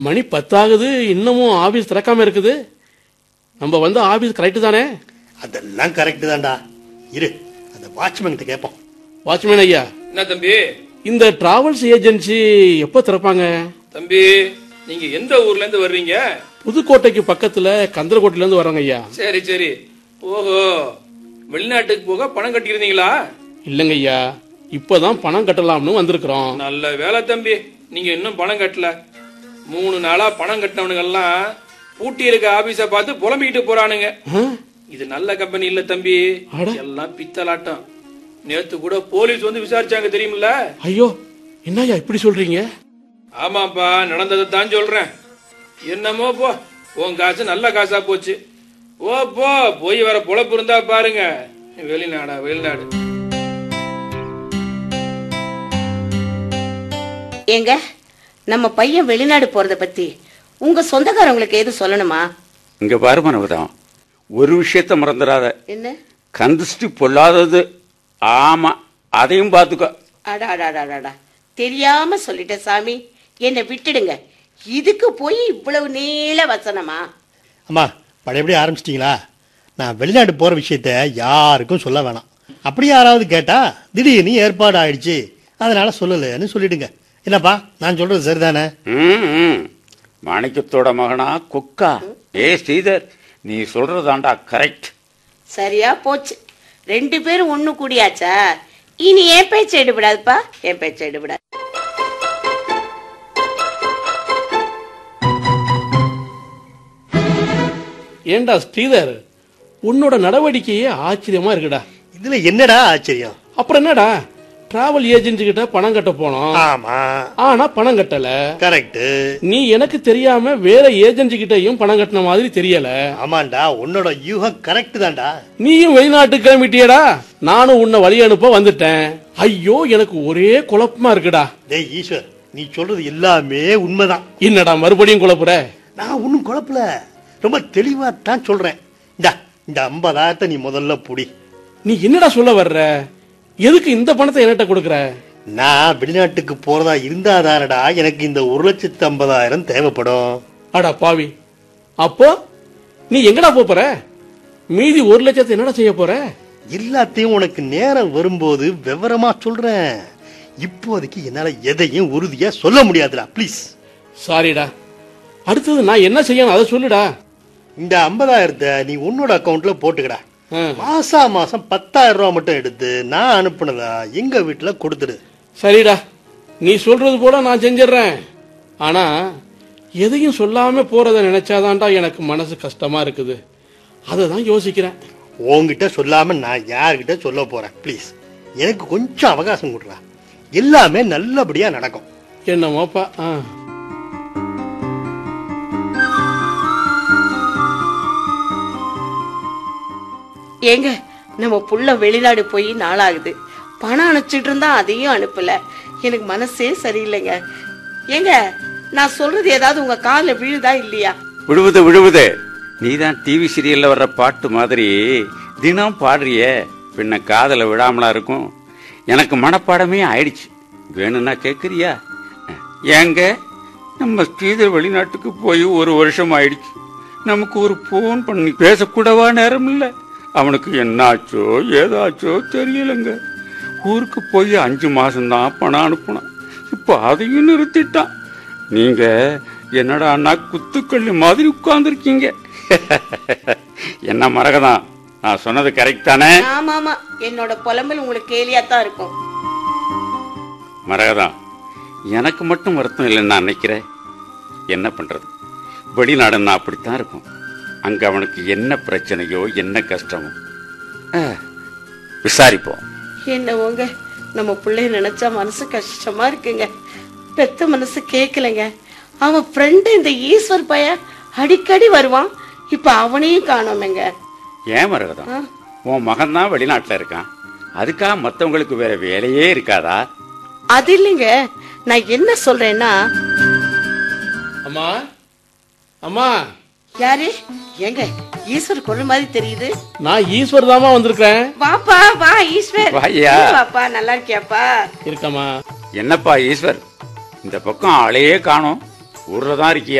மணி 10 ஆகுது, இன்னமும் ஆபீஸ் திறக்காம இருக்குது. நம்ம வந்து ஆபீஸ் கரெக்ட் தானே? அதெல்லாம் கரெக்ட் தான்டா. இரு, அந்த வாட்ச்மேன் கிட்ட கேட்போம். வாட்ச்மேன் ஐயா. என்ன தம்பி? இந்த டிராவல்ஸ் ஏஜென்சி எப்ப திறப்பாங்க? தம்பி, நீங்க எந்த ஊர்ல இருந்து வர்றீங்க? புதுக்கோட்டைக்கு பக்கத்துல கந்தரகோட்டையில இருந்து வர்றாங்க ஐயா. சரி சரி. ஓஹோ, வெளிநாட்டுக்கு போக பணம் கட்டிருந்தீங்களா? இல்லங்க ஐயா, இப்பதான் பணம் கட்டலாம்னு வந்திருக்கிறோம். நல்ல வேலை தம்பி, நீங்க இன்னும் பணம் கட்டல. 3 நாளா பணம் கட்டினவனுங்கெல்லாம் பூட்டி இருக்க ஆபீஸ பார்த்து புலம்பிக்கிட்டு போறானுங்க. இது நல்ல கம்பெனி இல்ல தம்பி, எல்லாம் பித்தலாட்டம். நேத்து கூட போலீஸ் வந்து விசாரிச்சாங்க தெரியுமில்ல? ஐயோ, என்னய்யா இப்படி சொல்றீங்க? ஆமாப்பா, நடந்ததை தான் சொல்றேன். என்னமோ போ, உன் காசு நல்ல காசா போச்சு. ஓ போ, போய் வர பொழப்பு இருந்தா பாருங்க. வெளிநாடா வெளிநாடு. ஏங்க, நம்ம பையன் வெளிநாடு போறத பத்தி உங்க சொந்தக்காரங்களுக்கு எது சொல்லணுமா? இங்க பாரு மனோகரம், ஒரு விஷயத்த மறந்துடாத. என்ன? கந்திஷ்டி பொல்லாதது. ஆமா, அதையும் பாத்துக்கோ. அடாடாடாடா, தெரியாம சொல்லிட்டேன் சாமி, என்னை விட்டுடுங்க. இதுக்கு போய் இவ்வளவு நீள வசனமா? அம்மா, பழையபடி ஆரம்பிச்சிட்டீங்களா? நான் வெளிநாடு போற விஷயத்த யாருக்கும் சொல்ல வேணாம். அப்படி யாராவது கேட்டா திடீர்னு ஏற்பாடு ஆயிடுச்சு, அதனால சொல்லலன்னு சொல்லிடுங்க. என்னப்பா, நான் சொல்றது சரிதானே? மாணிக்கத்தோட மகனா கொக்கா? ஏ ஸ்ரீதர், நீ சொல்றதாண்டா கரெக்ட். சரியா போச்சு, 2 பேரும் ஒண்ணு கூடியாச்சா? இனி என் பேச்ச எடுபடாதுப்பா, என் பேச்ச எடுபடாது. ஏண்டா ஸ்ரீதர், உன்னோட நடவடிக்கையே ஆச்சரியமா இருக்குடா. இதுல என்னடா ஆச்சரியம்? அப்புறம் என்னடா, டிராவல் ஏஜென்சி கிட்ட பணம் கட்ட போனோம். ஆமா, ஆனா பணம் கட்டல. கரெக்ட். நீ எனக்கு தெரியாம வேற ஏஜென்சி கிட்டயும் பணம் கட்டின மாதிரி தெரியல. ஆமாண்டா, உன்னோட யூகம் கரெக்ட் தான்டா. நீயும் வெளிநாட்டுக்கு கிளம்பிட்டியடா, நானும் உன்னை வழி அனுப்ப வந்துட்டேன். ஐயோ, எனக்கு ஒரே குழப்பமா இருக்குடா. டேய் ஈஸ்வர், நீ சொல்றது எல்லாமே உண்மைதான். என்னடா மறுபடியும் குழப்புற? நான் ஒன்னும் குழப்பல, ரொம்ப தெளிவா தான் சொல்றேன். இந்த 50,000 நீ முதல்ல புடி. நீ என்னடா சொல்ல வர்ற? எதுக்கு இந்த பணத்தை என்கிட்ட கொடுக்கற? நான் வெளிநாட்டுக்கு போறதா இருந்தாதானடா எனக்கு இந்த 1,50,000 தேவைப்படும். அடா பாவி, அப்போ நீ எங்கடா போற? மீதி 1,00,000 என்னடா செய்ய போற? எல்லாத்தையும் உனக்கு நேரம் வரும்போது விவரமா சொல்றேன். இப்போதைக்கு என்னால எதையும் உறுதியா சொல்ல முடியாதுடா, ப்ளீஸ். சாரிடா. அடுத்தது நான் என்ன செய்யணும் அதை சொல்லுடா. இந்த 50,000 நீ உன்னோட அக்கௌண்ட்ல போட்டுக்கடா. மாசம் 10,000 ரூபாய் மட்டும் எடுத்து நான் அனுப்புனதா எங்க வீட்டுல கொடுத்துடு. சரிடா, நீ சொல்றது போல நான் செஞ்சிடறேன். ஆனா எதையும் சொல்லாம போறத நினைச்சாதான்டா எனக்கு மனசு கஷ்டமா இருக்குது. அததான் யோசிக்கிறேன். உன்கிட்ட சொல்லாம நான் யார்கிட்ட சொல்ல போறேன்? ப்ளீஸ், எனக்கு கொஞ்சம் அவகாசம் கொடுறா. எல்லாமே நல்லபடியா நடக்கும். என்னமோப்பா. ஏங்க, நம்ம புள்ள வெளிநாடு போய் நாளாகுது. பணம் அனுப்பிச்சிட்டு இருந்தா அதையும் அனுப்பல. எனக்கு மனசே சரியில்லைங்க. ஏங்க, நான் சொல்றது ஏதாவது உங்க காலில் விழுதா இல்லையா? விழுவுது. நீதான் டிவி சீரியல்ல வர்ற பாட்டு மாதிரி தினம் பாடுறியே, பின்ன காதல விழாமலா இருக்கும். எனக்கு மனப்பாடமே ஆயிடுச்சு. வேணும்னா கேக்குறியா? ஏங்க, நம்ம ஸ்ரீதர் வெளிநாட்டுக்கு போய் 1 வருஷம் ஆயிடுச்சு. நமக்கு ஒரு போன் பண்ணி பேசக்கூடவா நேரம் இல்ல. அவனுக்கு என்னாச்சோ ஏதாச்சோ தெரியலங்க. ஊருக்கு போய் 5 மாசம்தான் பணம் அனுப்புனான். இப்ப அதையும் நிறுத்திட்டான். நீங்க என்னடா அண்ணா குத்துக்கல்லி மாதிரி உட்கார்ந்துருக்கீங்க. என்ன மரகதான், நான் சொன்னது கரெக்ட் தானே? ஆமா, என்னோட புலம்பல் உங்களுக்கு கேலியா தான் இருக்கும். மரகதான், எனக்கு மட்டும் வருத்தம் இல்லைன்னு நான் நினைக்கிறேன். என்ன பண்றது, வெளிநாடுன்னா அப்படித்தான் இருக்கும். அங்க அவனுக்கு என்ன பிரச்சனையோ என்ன கஷ்டமோ விசாரிப்போம். என்னவோங்க, நம்ம பிள்ளைய நினைச்சா மனசு கஷ்டமா இருக்குங்க. பெத்த மனசு கேட்கலங்க. அவன் ஃப்ரெண்டு இந்த ஈஸ்வர் பைய அடிக்கடி வருவான். இப்ப அவனையும் காணோமேங்க. ஏன் மரகதம், உன் மகன் தான் வெளிநாட்டுல இருக்கான், அதுக்காக மத்தவங்களுக்கு வேற வேலையே இருக்காதா? அது இல்லைங்க, நான் என்ன சொல்றேன்னா. அம்மா, அம்மா. யாரு? ஏங்க, ஈஸ்வர் குரல் மாதிரி தெரியுது. நான் ஈஸ்வர் தாமா வந்திருக்கேன். வாப்பா வா ஈஸ்வர். வாயா. வாப்பா, நல்லா இருக்கியாப்பா? இருக்கமா. என்னப்பா ஈஸ்வர், இந்த பக்கம் ஆளையே காணோம், ஊர்ல தான் இருக்கியா?